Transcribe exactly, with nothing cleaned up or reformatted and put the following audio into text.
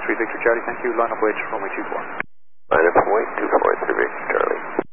three Victor Charlie, thank you. Line up weight, runway two four. Line up weight two four, three Victor Charlie.